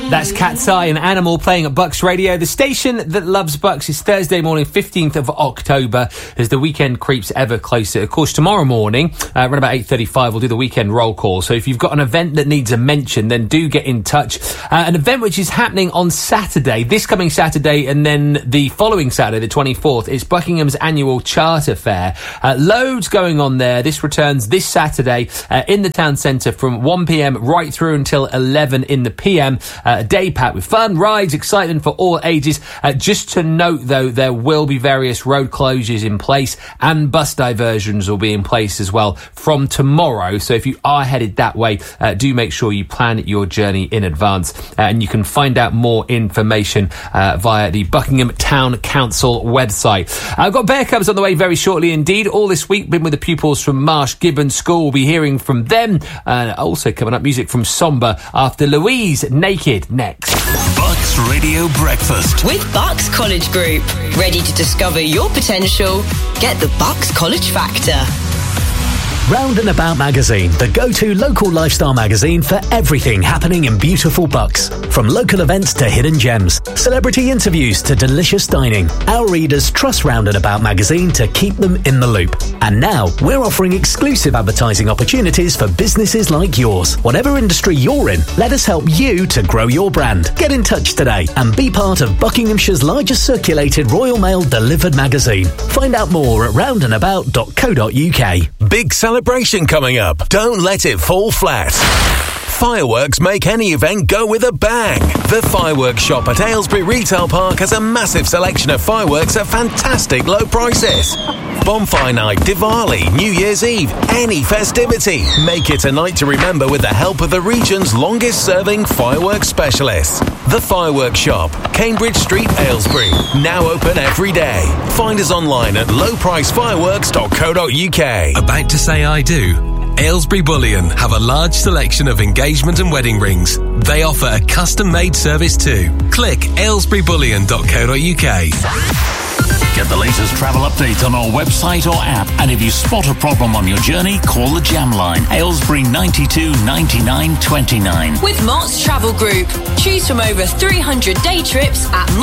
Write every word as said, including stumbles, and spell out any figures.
That's Cat's Eye and Animal playing at Bucks Radio. The station that loves Bucks is Thursday morning, fifteenth of October, as the weekend creeps ever closer. Of course, tomorrow morning, uh, around about eight thirty-five, we'll do the weekend roll call. So if you've got an event that needs a mention, then do get in touch. Uh, an event which is happening on Saturday, this coming Saturday, and then the following Saturday, the twenty-fourth, is Buckingham's annual Charter Fair. Uh, loads going on there. This returns this Saturday uh, in the town centre from one p.m. right through until eleven in the p m. Uh, a day packed with fun, rides, excitement for all ages. Uh, just to note, though, there will be various road closures in place and bus diversions will be in place as well from tomorrow. So if you are headed that way, uh, do make sure you plan your journey in advance. Uh, and you can find out more information uh, via the Buckingham Town Council website. I've got Bear Cubs on the way very shortly indeed. All this week, been with the pupils from Marsh Gibbons School. We'll be hearing from them. Uh, also coming up, music from Somber after Louise Naked next. Bucks Radio Breakfast with Bucks College Group. Ready to discover your potential? Get the Bucks College Factor. Round and About magazine, the go-to local lifestyle magazine for everything happening in beautiful Bucks. From local events to hidden gems, celebrity interviews to delicious dining, our readers trust Round and About magazine to keep them in the loop. And now, we're offering exclusive advertising opportunities for businesses like yours. Whatever industry you're in, let us help you to grow your brand. Get in touch today and be part of Buckinghamshire's largest circulated Royal Mail delivered magazine. Find out more at round and about dot co dot u k. Big celebration coming up. Don't let it fall flat. Fireworks make any event go with a bang. The Fireworks Shop at Aylesbury Retail Park has a massive selection of fireworks at fantastic low prices. Bonfire night, Diwali, New Year's Eve, any festivity. Make it a night to remember with the help of the region's longest serving fireworks specialists. The Fireworks Shop, Cambridge Street, Aylesbury. Now open every day. Find us online at low price fireworks dot co dot u k. About to say I do? Aylesbury Bullion have a large selection of engagement and wedding rings. They offer a custom-made service too. Click aylesbury bullion dot co dot u k. Get the latest travel updates on our website or app. And if you spot a problem on your journey, call the Jam Line, Aylesbury ninety-two ninety-nine twenty-nine. With Mott's Travel Group. Choose from over three hundred day trips at